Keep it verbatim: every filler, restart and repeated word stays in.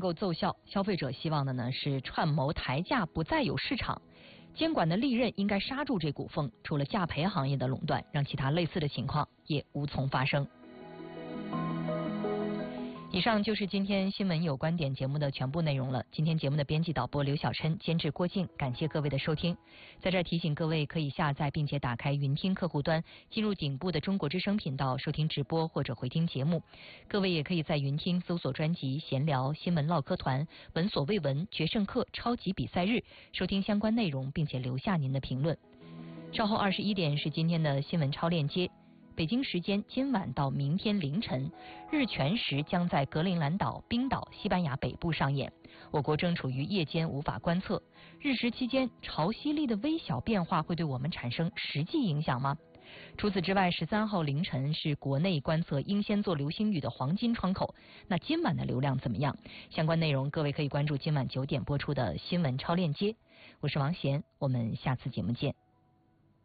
构奏效，消费者希望的呢是串谋抬价不再有市场。监管的利刃应该刹住这股风，除了价赔行业的垄断，让其他类似的情况也无从发生。以上就是今天新闻有观点节目的全部内容了。今天节目的编辑导播刘晓琛，监制郭静，感谢各位的收听。在这儿提醒各位，可以下载并且打开云听客户端，进入顶部的中国之声频道收听直播或者回听节目。各位也可以在云听搜索专辑闲聊、新闻唠嗑团、闻所未闻、决胜客、超级比赛日，收听相关内容，并且留下您的评论。稍后二十一点是今天的新闻超链接。北京时间今晚到明天凌晨，日全食将在格陵兰岛、冰岛、西班牙北部上演。我国正处于夜间无法观测，日食期间潮汐力的微小变化会对我们产生实际影响吗？除此之外，十三号凌晨是国内观测英仙座流星雨的黄金窗口，那今晚的流量怎么样？相关内容各位可以关注今晚九点播出的新闻超链接。我是王贤，我们下次节目见。